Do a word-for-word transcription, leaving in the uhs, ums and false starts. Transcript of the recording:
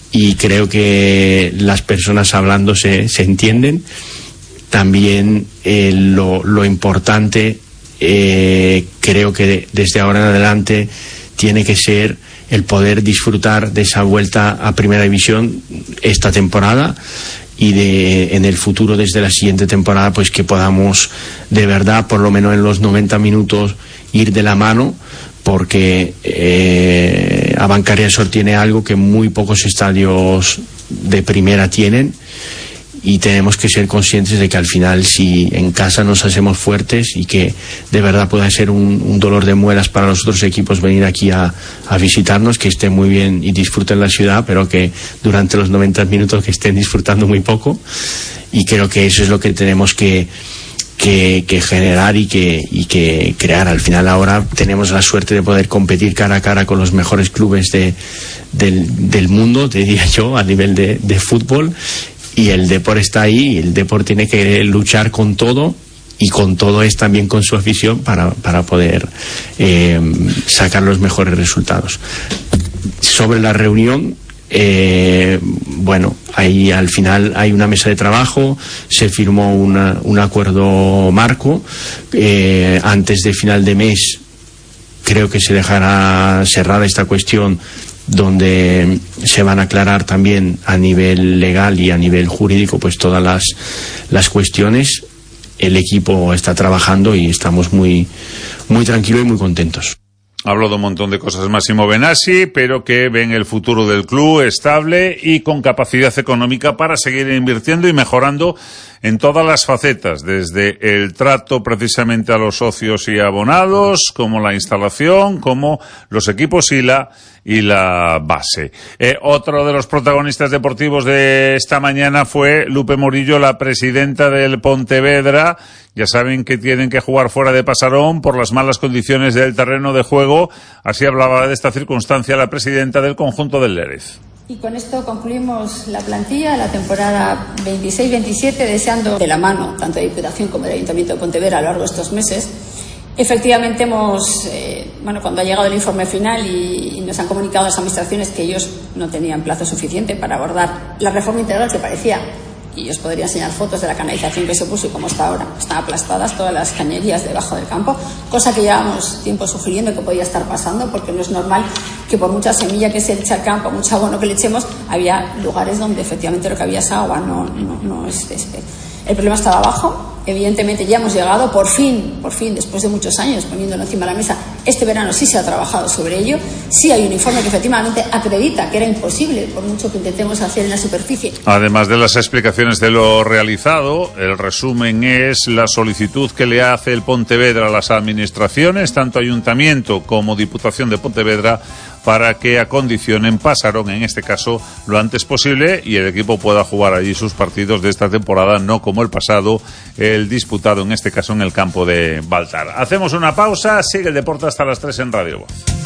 y creo que las personas hablando se, se entienden. También eh, lo, lo importante, eh, creo que desde ahora en adelante tiene que ser el poder disfrutar de esa vuelta a Primera División esta temporada, y de en el futuro, desde la siguiente temporada, pues que podamos de verdad, por lo menos en los noventa minutos, ir de la mano, porque eh, Abancariasor tiene algo que muy pocos estadios de primera tienen, y tenemos que ser conscientes de que al final, si en casa nos hacemos fuertes, y que de verdad pueda ser un, un dolor de muelas para los otros equipos venir aquí a, a visitarnos, que estén muy bien y disfruten la ciudad, pero que durante los noventa minutos que estén disfrutando muy poco. Y creo que eso es lo que tenemos que Que, que generar y que, y que crear. Al final ahora tenemos la suerte de poder competir cara a cara con los mejores clubes de, del, del mundo, te diría yo, a nivel de, de fútbol, y el Depor está ahí, y el Depor tiene que luchar con todo, y con todo es también con su afición para, para poder eh, sacar los mejores resultados. Sobre la reunión, Eh, bueno, ahí al final hay una mesa de trabajo, se firmó una, un acuerdo marco, eh, antes de final de mes creo que se dejará cerrada esta cuestión, donde se van a aclarar también a nivel legal y a nivel jurídico pues todas las, las cuestiones. El equipo está trabajando y estamos muy, muy tranquilos y muy contentos. Habló de un montón de cosas Massimo Benassi, pero que ven el futuro del club estable y con capacidad económica para seguir invirtiendo y mejorando en todas las facetas, desde el trato precisamente a los socios y abonados, como la instalación, como los equipos y la y la base. Eh, otro de los protagonistas deportivos de esta mañana fue Lupe Morillo, la presidenta del Pontevedra. Ya saben que tienen que jugar fuera de Pasarón por las malas condiciones del terreno de juego. Así hablaba de esta circunstancia la presidenta del conjunto del Lérez. Y con esto concluimos la plantilla, la temporada veintiséis veintisiete, deseando de la mano tanto de Diputación como del Ayuntamiento de Pontevedra a lo largo de estos meses. Efectivamente hemos, eh, bueno, cuando ha llegado el informe final y, y nos han comunicado las administraciones que ellos no tenían plazo suficiente para abordar la reforma integral, que parecía, y os podría enseñar fotos de la canalización que se puso y cómo está ahora, están aplastadas todas las cañerías debajo del campo, cosa que llevábamos tiempo sugiriendo que podía estar pasando, porque no es normal que por mucha semilla que se eche al campo, mucho abono que le echemos, había lugares donde efectivamente lo que había es agua, no, no, no es este. El problema estaba abajo. Evidentemente ya hemos llegado, por fin, por fin, después de muchos años poniéndolo encima de la mesa. Este verano sí se ha trabajado sobre ello. Sí hay un informe que efectivamente acredita que era imposible, por mucho que intentemos hacer en la superficie. Además de las explicaciones de lo realizado, el resumen es la solicitud que le hace el Pontevedra a las administraciones, tanto Ayuntamiento como Diputación de Pontevedra, para que acondicionen Pasarón, en este caso, lo antes posible, y el equipo pueda jugar allí sus partidos de esta temporada, no como el pasado, el disputado en este caso en el campo de Baltar. Hacemos una pausa, sigue el deporte hasta las tres en Radio Voz.